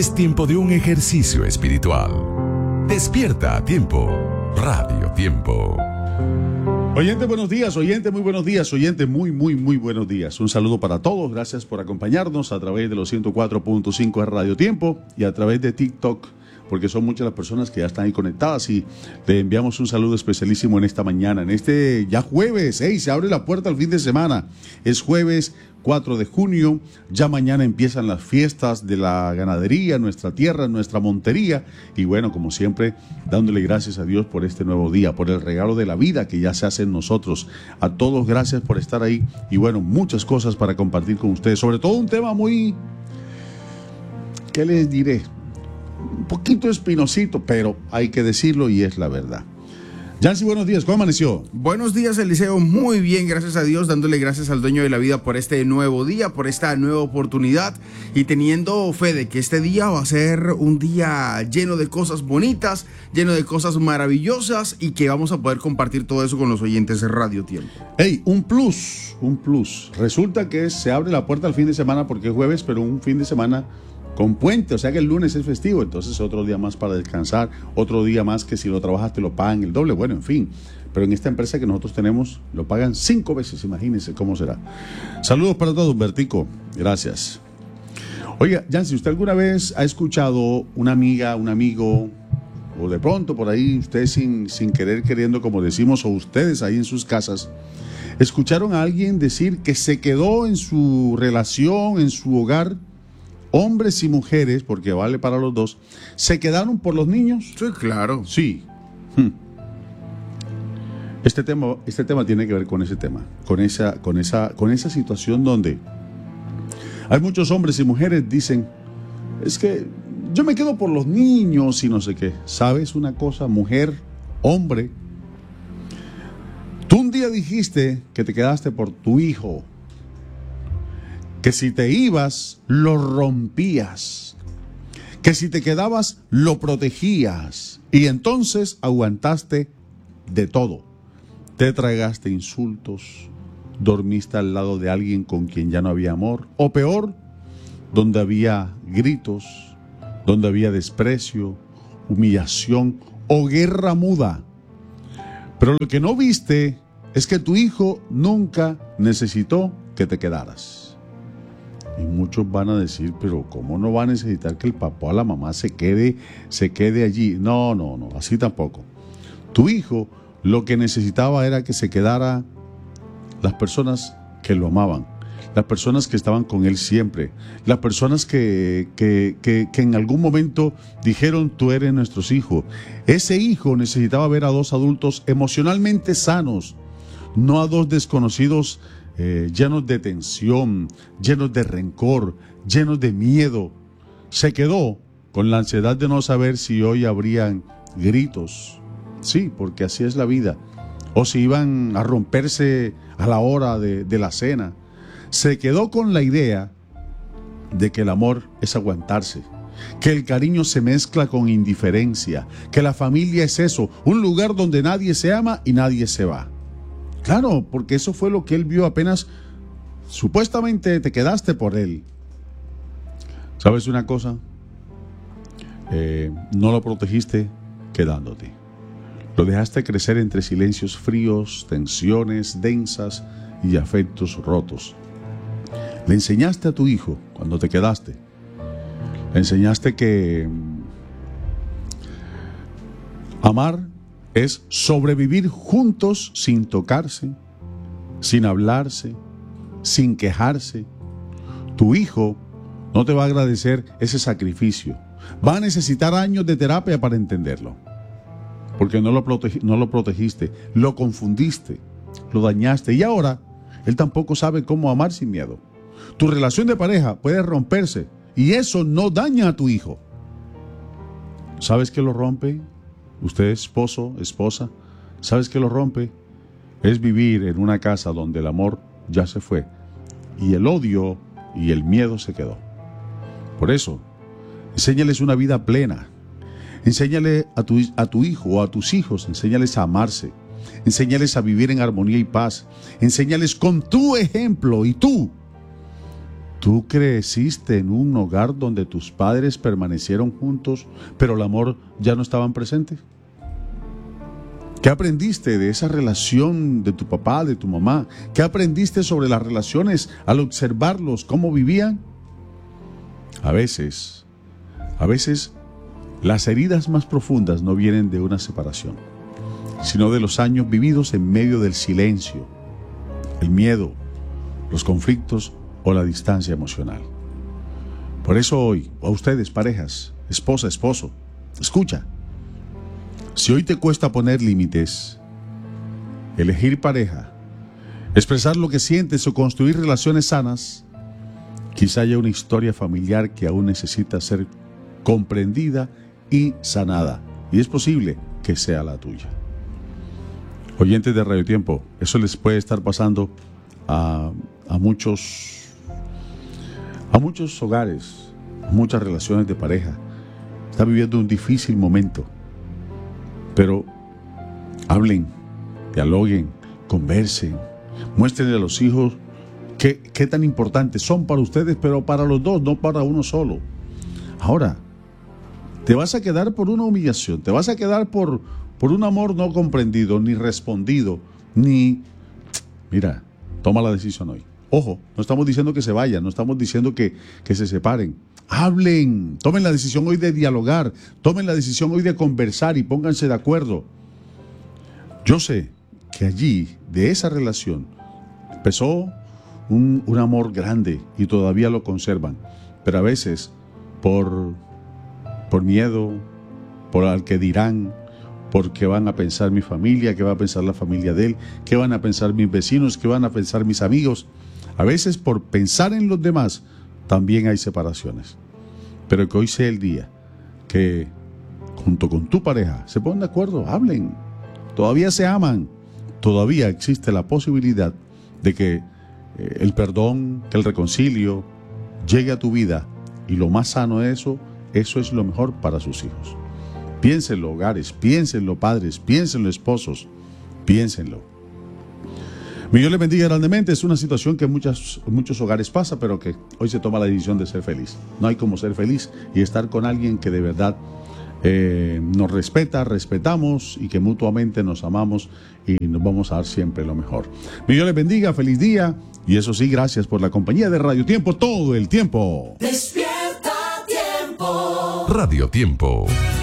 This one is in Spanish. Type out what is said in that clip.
Es tiempo de un ejercicio espiritual. Despierta a tiempo. Radio Tiempo. Oyente, buenos días. Oyente, muy buenos días. Oyente, muy buenos días. Un saludo para todos. Gracias por acompañarnos a través de los 104.5 de Radio Tiempo y a través de TikTok, porque son muchas las personas que ya están ahí conectadas, y le enviamos un saludo especialísimo en esta mañana, en este ya jueves. Se abre la puerta al fin de semana. Es jueves 4 de junio, ya mañana empiezan las fiestas de la ganadería, nuestra tierra, nuestra montería, y bueno, como siempre, dándole gracias a Dios por este nuevo día, por el regalo de la vida que ya se hace en nosotros. A todos, gracias por estar ahí, y bueno, muchas cosas para compartir con ustedes, sobre todo un tema muy, ¿qué les diré? Un poquito espinosito, pero hay que decirlo y es la verdad. Yancy, buenos días, ¿cómo amaneció? Buenos días, Eliseo, muy bien, gracias a Dios, dándole gracias al dueño de la vida por este nuevo día, por esta nueva oportunidad, y teniendo fe de que este día va a ser un día lleno de cosas bonitas, lleno de cosas maravillosas, y que vamos a poder compartir todo eso con los oyentes de Radio Tiempo. Un plus. Resulta que se abre la puerta al fin de semana porque es jueves, pero un fin de semana con puente, o sea que el lunes es festivo, entonces otro día más para descansar, otro día más que si lo trabajas te lo pagan el doble, bueno, en fin. Pero en esta empresa que nosotros tenemos lo pagan 5 veces, imagínense cómo será. Saludos para todos, Bertico, gracias. Oiga, Yancy, ¿usted alguna vez ha escuchado una amiga, un amigo, o de pronto por ahí usted sin querer queriendo, como decimos, o ustedes ahí en sus casas, escucharon a alguien decir que se quedó en su relación, en su hogar, hombres y mujeres, porque vale para los dos, se quedaron por los niños? Sí, claro. Sí. Este tema tiene que ver con ese tema, con esa situación donde hay muchos hombres y mujeres dicen, es que yo me quedo por los niños y no sé qué. ¿Sabes una cosa, mujer, hombre? Tú un día dijiste que te quedaste por tu hijo, que si te ibas, lo rompías, que si te quedabas, lo protegías, y entonces aguantaste de todo. Te tragaste insultos, dormiste al lado de alguien con quien ya no había amor, o peor, donde había gritos, donde había desprecio, humillación o guerra muda. Pero lo que no viste es que tu hijo nunca necesitó que te quedaras. Y muchos van a decir, pero ¿cómo no va a necesitar que el papá o la mamá se quede allí? No, así tampoco. Tu hijo lo que necesitaba era que se quedara las personas que lo amaban, las personas que estaban con él siempre, las personas que en algún momento dijeron, tú eres nuestro hijo. Ese hijo necesitaba ver a dos adultos emocionalmente sanos, no a dos desconocidos llenos de tensión, llenos de rencor, llenos de miedo. Se quedó con la ansiedad de no saber si hoy habrían gritos. Sí, porque así es la vida. O si iban a romperse a la hora de la cena. Se quedó con la idea de que el amor es aguantarse, que el cariño se mezcla con indiferencia, que la familia es eso, un lugar donde nadie se ama y nadie se va. Claro, porque eso fue lo que él vio apenas, supuestamente te quedaste por él. ¿Sabes una cosa? No lo protegiste quedándote. Lo dejaste crecer entre silencios fríos, tensiones densas y afectos rotos. Le enseñaste a tu hijo, cuando te quedaste, le enseñaste que amar es sobrevivir juntos sin tocarse, sin hablarse, sin quejarse. Tu hijo no te va a agradecer ese sacrificio. Va a necesitar años de terapia para entenderlo. Porque no lo protegiste, lo confundiste, lo dañaste. Y ahora, él tampoco sabe cómo amar sin miedo. Tu relación de pareja puede romperse y eso no daña a tu hijo. ¿Sabes qué lo rompe? Usted, esposo, esposa, ¿sabes qué lo rompe? Es vivir en una casa donde el amor ya se fue y el odio y el miedo se quedó. Por eso, enséñales una vida plena. Enséñale a tu hijo o a tus hijos, enséñales a amarse, enséñales a vivir en armonía y paz, enséñales con tu ejemplo. Y tú Tú creciste en un hogar donde tus padres permanecieron juntos, pero el amor ya no estaban presente. ¿Qué aprendiste de esa relación de tu papá, de tu mamá? ¿Qué aprendiste sobre las relaciones al observarlos, cómo vivían? A veces, las heridas más profundas no vienen de una separación, sino de los años vividos en medio del silencio, el miedo, los conflictos o la distancia emocional. Por eso hoy, a ustedes, parejas, esposa, esposo, escucha. Si hoy te cuesta poner límites, elegir pareja, expresar lo que sientes o construir relaciones sanas, quizá haya una historia familiar que aún necesita ser comprendida y sanada. Y es posible que sea la tuya. Oyentes de Radio Tiempo, eso les puede estar pasando a muchos hogares, a muchas relaciones de pareja. Están viviendo un difícil momento. Pero hablen, dialoguen, conversen, muéstrenle a los hijos qué tan importantes son para ustedes, pero para los dos, no para uno solo. Ahora, te vas a quedar por una humillación, te vas a quedar por un amor no comprendido, ni respondido, Mira, toma la decisión hoy. Ojo, no estamos diciendo que se vayan, no estamos diciendo que se separen. Hablen, tomen la decisión hoy de dialogar, tomen la decisión hoy de conversar y pónganse de acuerdo. Yo sé que allí, de esa relación, empezó un amor grande y todavía lo conservan, pero a veces por miedo, por al que dirán, porque van a pensar mi familia, qué va a pensar la familia de él, qué van a pensar mis vecinos, qué van a pensar mis amigos. A veces por pensar en los demás también hay separaciones. Pero que hoy sea el día que junto con tu pareja se pongan de acuerdo, hablen. Todavía se aman. Todavía existe la posibilidad de que el perdón, que el reconcilio llegue a tu vida. Y lo más sano de eso es lo mejor para sus hijos. Piénsenlo, hogares, piénsenlo, padres, piénsenlo, esposos, piénsenlo. Dios les bendiga grandemente. Es una situación que en muchos hogares pasa, pero que hoy se toma la decisión de ser feliz. No hay como ser feliz y estar con alguien que de verdad nos respeta, respetamos y que mutuamente nos amamos y nos vamos a dar siempre lo mejor. Dios les bendiga, feliz día y eso sí, gracias por la compañía de Radio Tiempo todo el tiempo. Despierta Tiempo. Radio Tiempo.